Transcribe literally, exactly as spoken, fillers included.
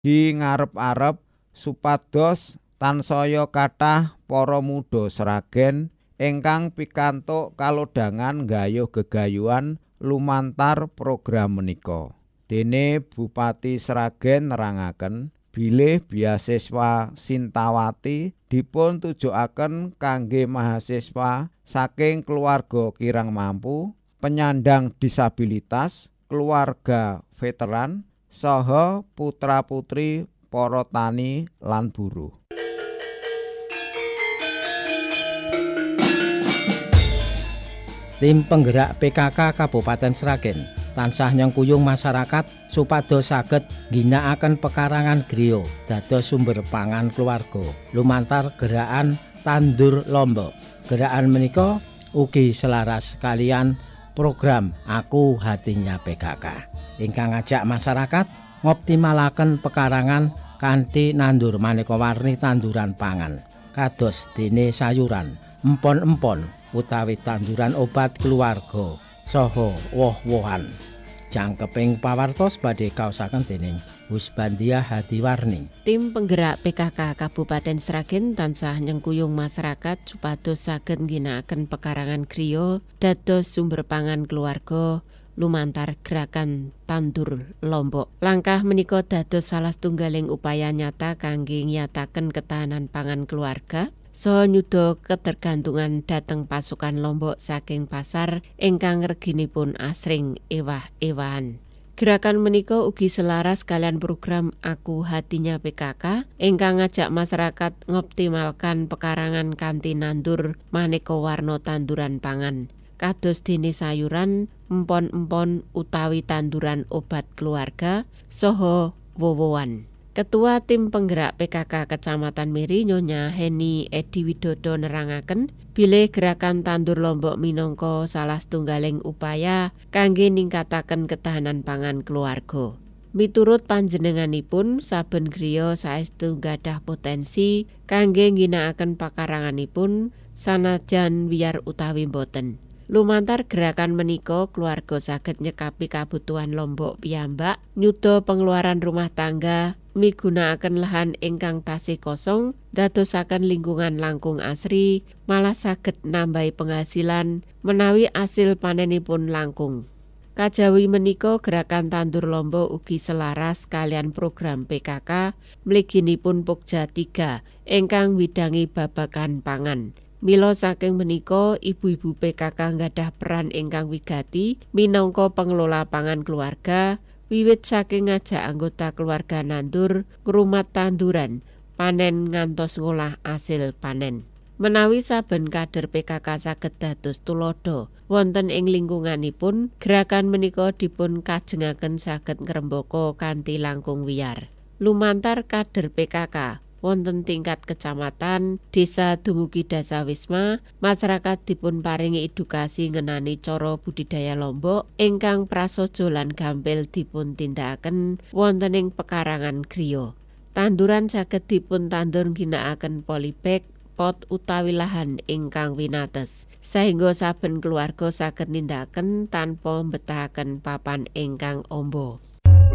Di ngarep-arep supados tansaya kathah para mudha Sragen ingkang pikantuk kalodhangan nggayuh gegayuhan lumantar program menika. Dene Bupati Sragen nerangaken bilih beasiswa Sintawati dipun tujukaken kangge mahasiswa saking keluarga kirang mampu, penyandang disabilitas, keluarga veteran, saha putra-putri para tani lan buruh. Tim penggerak P K K Kabupaten Sragen tansah nyengkuyung masyarakat supados saged ngginakaken pekarangan griya dados sumber pangan keluarga lumantar gerakan tandur lombok. Gerakan menika ugi selaras kalian program Aku Hatinya P K K ingkang ngajak masyarakat ngoptimalaken pekarangan kanthi nandur maneka warni tanduran pangan kados dene sayuran, empon-empon utawi tanduran obat keluarga saha woh-wohan. Jangkeping pawartos badhe kaosaken dening Husbandia Hadiwarni. Tim penggerak P K K Kabupaten Sragen tansah nyengkuyung masyarakat supados saged ngginakaken pekarangan griya dados sumber pangan keluarga lumantar gerakan tandur lombok. Langkah menika dados salah setunggaling upaya nyata kangge nyataken ketahanan pangan keluarga saha nyuda ketergantungan dhateng pasukan lombok saking pasar ingkang reginipun asring ewah-ewahan. Gerakan menika ugi selaras kalian program Aku Hatinya P K K ingkang ngajak masyarakat ngoptimalkan pekarangan kanthi nandur maneka warna tanduran pangan kados dene sayuran, empon-empon utawi tanduran obat keluarga saha woh-wohan. Ketua Tim Penggerak P K K Kecamatan Miri Nyonya Heni Edi Widodo nerangaken bilih gerakan tandur lombok minangka salah setunggaling upaya kangge ningkataken ketahanan pangan keluarga. Miturut panjenenganipun saben griya saestu gadhah potensi kangge ngginakaken pakaranganipun sanajan wiyar utawi boten. Lumantar gerakan menika keluarga saged nyekapi kabutuhan lombok piyambak, nyuda pengeluaran rumah tangga, migunakaken lahan ingkang tasih kosong, dadosaken lingkungan langkung asri, malah saged nambahi penghasilan menawi asil panenipun langkung. Kajawi menika gerakan tandur lombok ugi selaras kalian program P K K mliginipun Pokja tiga ingkang widangi babagan pangan. Mila saking menika ibu-ibu P K K nggadhah peran ingkang wigati minangka pengelola pangan keluarga wiwit saking ngajak anggota keluarga nandur, ngrumat tanduran, panen ngantos ngolah asil panen. Menawi saben kader P K K saged dados tulodo wonten ing lingkunganipun, gerakan menika dipun kajengaken saged ngrembaka kanthi langkung wiyar. Lumantar kader P K K wonten tingkat kecamatan, desa dumugi dasawisma, masyarakat dipun paringi edukasi ngenani cara budidaya lombok ingkang prasaja lan gampil dipun tindakaken wonten ing pekarangan griya. Tanduran saged dipun tandur ngginakaken polybag, pot utawi lahan ingkang winates, sehingga saben keluarga saged nindakaken tanpa mbetahaken papan ingkang amba.